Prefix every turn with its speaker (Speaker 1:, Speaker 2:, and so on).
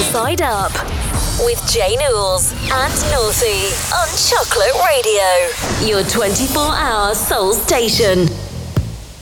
Speaker 1: Inside Up with Jay Newells and Northie on Chocolate Radio, your 24-hour soul station.